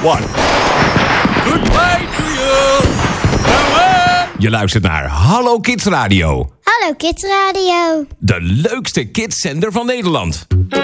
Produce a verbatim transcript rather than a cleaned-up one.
one. Goodbye to you. Je luistert naar Hallo Kids Radio. Hallo Kids Radio. De leukste kidszender van Nederland.